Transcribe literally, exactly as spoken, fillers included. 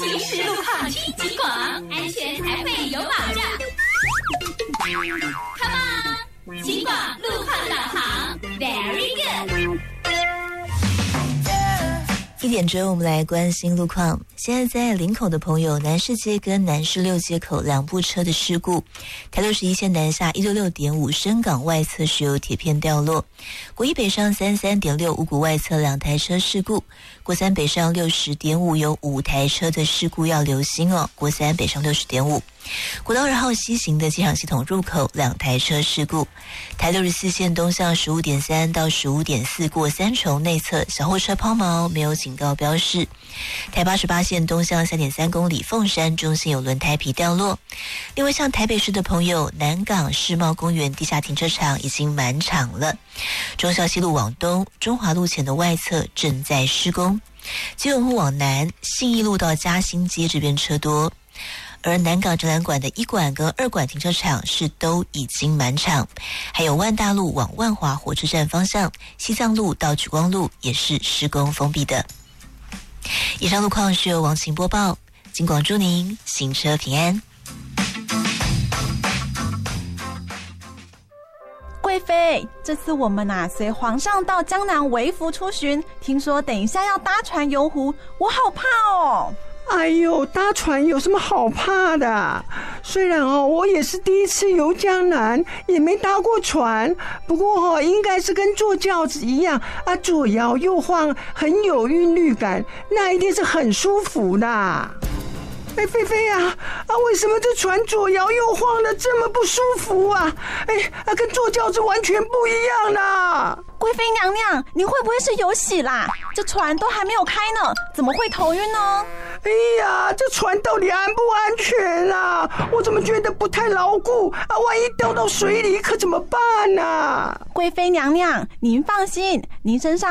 随时路况听警广，安全才会有保障。Come on， 警广路况导航 ，Very good。 一点钟，我们来关心路况。现在在林口的朋友，南市街跟南市六街口两部车的事故。台六十一线南下一六六点五深港外侧是有铁片掉落。国一北上三三点六五股外侧两台车事故。国三北上六十点五有五台车的事故要留心哦。国三北上六十点五。国道二号西行的机场系统入口两台车事故。台六十四线东向十五点三到十五点四过三重内侧小货车抛锚，没有警告标示。台八十八线东向三点三公里凤山中心有轮胎皮掉落。另外像台北市的朋友，南港世贸公园地下停车场已经满场了。忠孝西路往东中华路前的外侧正在施工。基隆路往南信义路到嘉兴街这边车多。而南港展览馆的一馆跟二馆停车场是都已经满场，还有万大路往万华火车站方向，西藏路到莒光路也是施工封闭的。以上路况是由王晴播报，警广祝您行车平安。 贵妃，这次我们啊随皇上到江南微服出巡，听说等一下要搭船游湖，我好怕哦。 哎呦，搭船有什么好怕的？虽然哦，我也是第一次游江南，也没搭过船，不过哦，应该是跟坐轿子一样啊，左摇右晃，很有韵律感，那一定是很舒服的。哎，菲菲啊，啊，为什么这船左摇右晃的这么不舒服啊？哎，啊，跟坐轿子完全不一样啦！ 贵妃娘娘，你会不会是有喜啦？这船都还没有开呢，怎么会头晕呢？ 哎呀，这船到底安不安全啊？我怎么觉得不太牢固啊？万一掉到水里可怎么办啊？ 贵妃娘娘，您放心，您身上